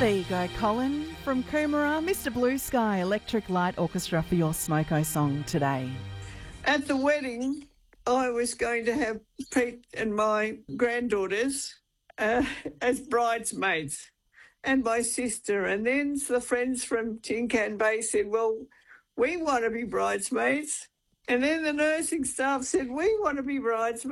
There you go, Colin from Coomera, Mr Blue Sky Electric Light Orchestra for your Smoko song today. At the wedding, I was going to have Pete and my granddaughters as bridesmaids and my sister. And then the friends from Tincan Bay said, well, we want to be bridesmaids. And then the nursing staff said, we want to be bridesmaids.